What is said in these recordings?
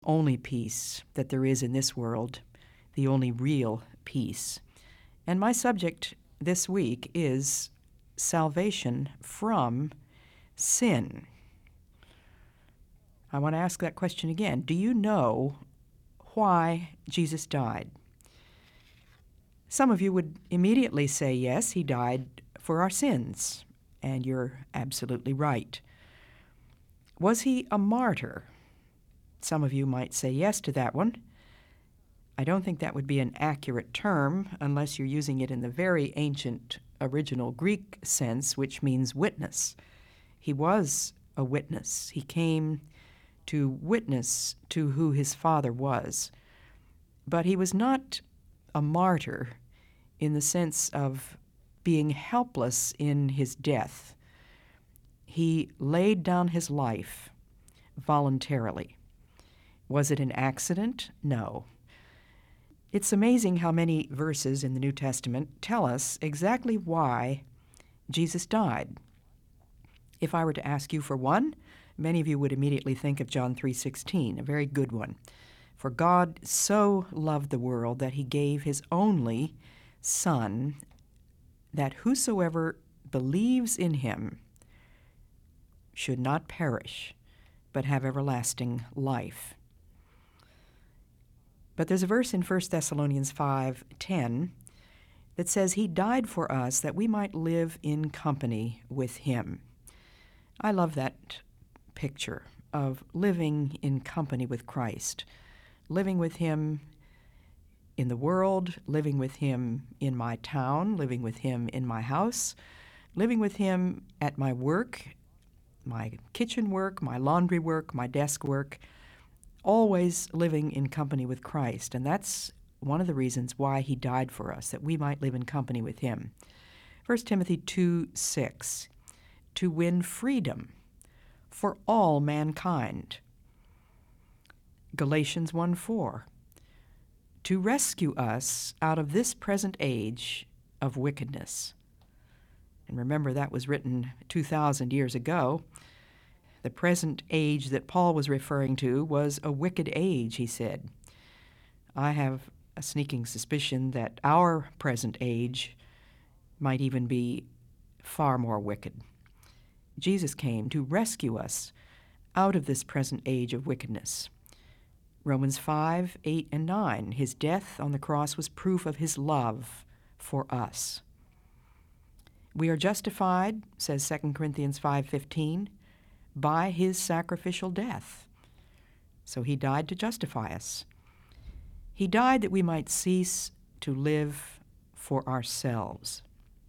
only peace that there is in this world, the only real peace. And my subject this week is salvation from sin. I want to ask that question again. Do you know why Jesus died? Some of you would immediately say, yes, he died for our sins, and you're absolutely right. Was he a martyr? Some of you might say yes to that one. I don't think that would be an accurate term unless you're using it in the very ancient original Greek sense, which means witness. He was a witness. He came to witness to who his Father was. But he was not a martyr in the sense of being helpless in his death. He laid down his life voluntarily. Was it an accident? No. It's amazing how many verses in the New Testament tell us exactly why Jesus died. If I were to ask you for one, many of you would immediately think of John 3:16, a very good one. For God so loved the world that he gave his only Son, that whosoever believes in him should not perish, but have everlasting life. But there's a verse in 1 Thessalonians 5:10 that says he died for us that we might live in company with him. I love that picture of living in company with Christ, living with him in the world, living with him in my town, living with him in my house, living with him at my work, my kitchen work, my laundry work, my desk work, always living in company with Christ. And that's one of the reasons why he died for us, that we might live in company with him. 1 Timothy 2:6, to win freedom for all mankind. Galatians 1:4, to rescue us out of this present age of wickedness. And remember, that was written 2,000 years ago. The present age that Paul was referring to was a wicked age, he said. I have a sneaking suspicion that our present age might even be far more wicked. Jesus came to rescue us out of this present age of wickedness. Romans 5:8 and 9, his death on the cross was proof of his love for us. We are justified, says 2 Corinthians 5:15, by his sacrificial death. So he died to justify us. He died that we might cease to live for ourselves.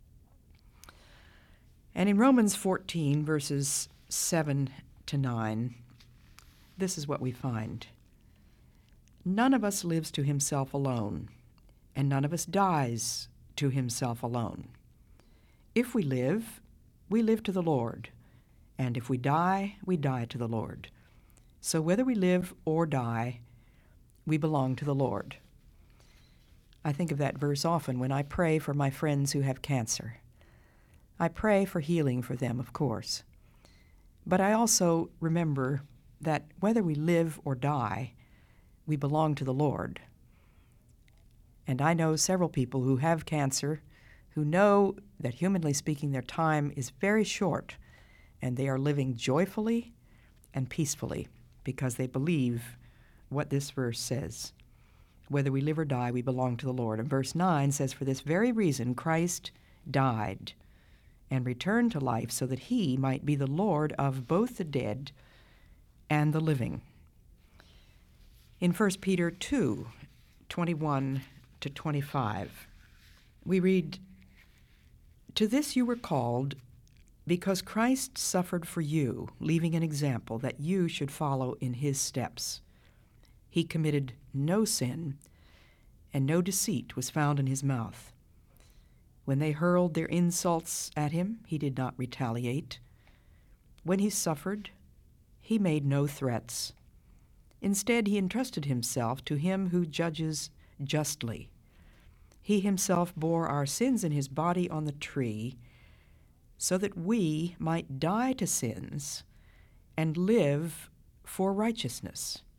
And in Romans 14, verses 7 to 9, this is what we find. None of us lives to himself alone, and none of us dies to himself alone. If we live to the Lord, and if we die to the Lord. So whether we live or die, we belong to the Lord. I think of that verse often when I pray for my friends who have cancer. I pray for healing for them, of course. But I also remember that whether we live or die, we belong to the Lord. And I know several people who have cancer who know that, humanly speaking, their time is very short, and they are living joyfully and peacefully because they believe what this verse says. Whether we live or die, we belong to the Lord. And verse 9 says, for this very reason Christ died and returned to life so that he might be the Lord of both the dead and the living. In 1 Peter 2:21 to 25, we read, to this you were called, because Christ suffered for you, leaving an example that you should follow in his steps. He committed no sin, and no deceit was found in his mouth. When they hurled their insults at him, he did not retaliate. When he suffered, he made no threats. Instead, he entrusted himself to him who judges justly. He himself bore our sins in his body on the tree, so that we might die to sins and live for righteousness.